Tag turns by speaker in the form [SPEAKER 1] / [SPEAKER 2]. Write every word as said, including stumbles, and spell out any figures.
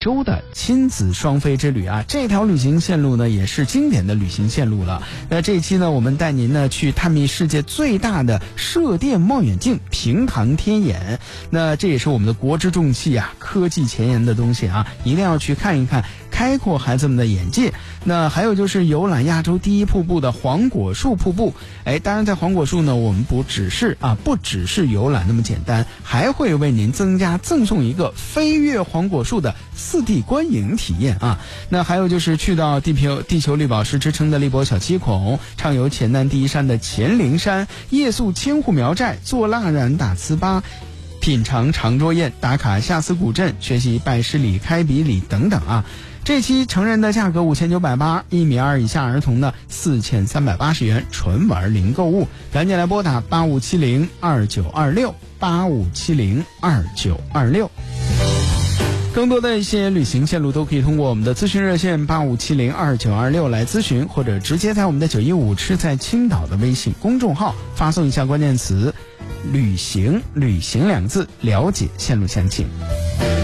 [SPEAKER 1] 洲的亲子双飞之旅啊。这条旅行线路呢也是经典的旅行线路了。那这一期呢，我们带您呢去探秘世界最大的射电望远镜平塘天眼。那这也是我们的国之重器啊，科技前沿的东西啊，一定要去看一看，开阔孩子们的眼界。那还有就是游览亚洲第一瀑布的黄果树瀑布。哎，当然在黄果树呢，我们不只是啊，不只是游览那么简单，还会为您增加赠送一个飞越黄果树的四 D 观影体验啊。那还有就是去到地球地球绿宝石之称的荔波小七孔，畅游黔南第一山的黔灵山，夜宿千户苗寨，做蜡染打糍粑，品尝长桌宴，打卡夏思古镇，学习拜师礼、开笔礼等等啊。这期成人的价格五千九百八，一米二以下儿童呢四千三百八十元，纯玩零购物，赶紧来拨打八五七零二九二六八五七零二九二六。更多的一些旅行线路都可以通过我们的咨询热线八五七零二九二六来咨询，或者直接在我们的九一五吃在青岛的微信公众号发送一下关键词旅行旅行两个字，了解线路详情。